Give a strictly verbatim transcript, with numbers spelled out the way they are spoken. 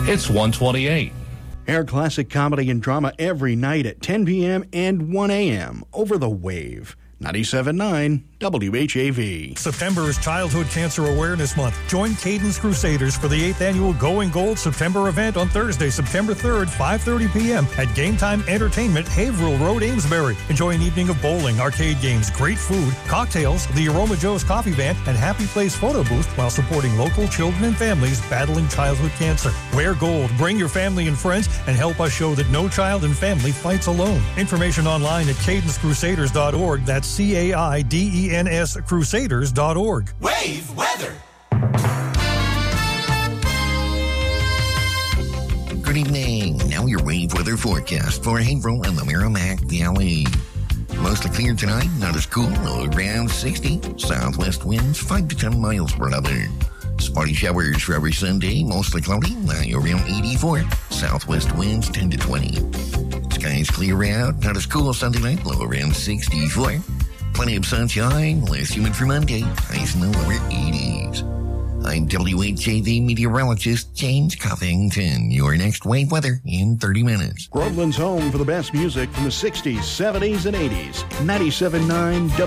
It's one twenty-eight. Air classic comedy and drama every night at ten p.m. and one a.m. over the Wave. ninety-seven point nine W H A V. September is Childhood Cancer Awareness Month. Join Cadence Crusaders for the eighth Annual Going Gold September event on Thursday, September third, five thirty p.m. at Game Time Entertainment, Haverhill Road, Amesbury. Enjoy an evening of bowling, arcade games, great food, cocktails, the Aroma Joe's Coffee Van, and Happy Place photo booth while supporting local children and families battling childhood cancer. Wear gold, bring your family and friends, and help us show that no child and family fights alone. Information online at cadence crusaders dot org. That's C A I D E N S Crusaders dot org. Wave weather. Good evening. Now your wave weather forecast for Haverhill and the Merrimack Valley. Mostly clear tonight, not as cool, around sixty. Southwest winds five to ten miles per hour. Spotty showers for every Sunday, mostly cloudy, around eighty-four. Southwest winds ten to twenty. Skies clear out, not as cool Sunday night, low around sixty-four. Plenty of sunshine, less humid for Monday, highs in the lower eighties. I'm W H A V meteorologist James Covington. Your next wave weather in thirty minutes. Groveland's home for the best music from the sixties, seventies, and eighties. ninety-seven point nine W